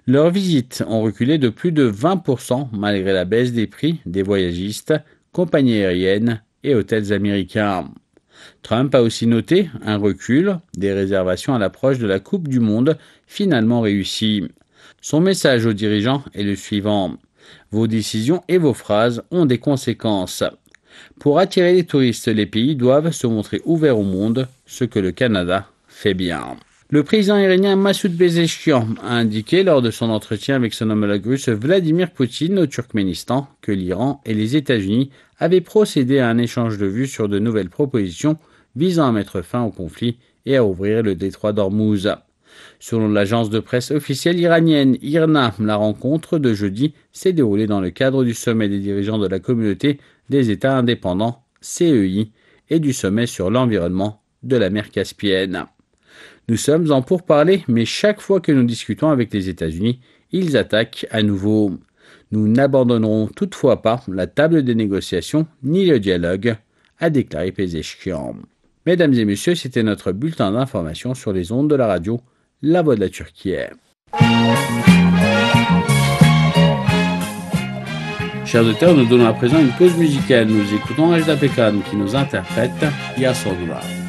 Leurs visites ont reculé de plus de 20% malgré la baisse des prix des voyagistes, compagnies aériennes et hôtels américains. Trump a aussi noté un recul des réservations à l'approche de la Coupe du Monde, finalement réussie. Son message aux dirigeants est le suivant: vos décisions et vos phrases ont des conséquences. Pour attirer les touristes, les pays doivent se montrer ouverts au monde, ce que le Canada fait bien. Le président iranien Massoud Pezeshkian a indiqué lors de son entretien avec son homologue russe Vladimir Poutine au Turkménistan que l'Iran et les États-Unis avaient procédé à un échange de vues sur de nouvelles propositions visant à mettre fin au conflit et à ouvrir le détroit d'Ormuz. Selon l'agence de presse officielle iranienne IRNA, la rencontre de jeudi s'est déroulée dans le cadre du sommet des dirigeants de la communauté des États indépendants, CEI, et du sommet sur l'environnement de la mer Caspienne. Nous sommes en pourparlers, mais chaque fois que nous discutons avec les États-Unis, ils attaquent à nouveau. Nous n'abandonnerons toutefois pas la table des négociations ni le dialogue, a déclaré Pezeshkian. Mesdames et messieurs, c'était notre bulletin d'information sur les ondes de la radio La Voix de la Turquie. Chers auditeurs, nous donnons à présent une pause musicale. Nous écoutons Ajda Pekkan qui nous interprète Yasodura.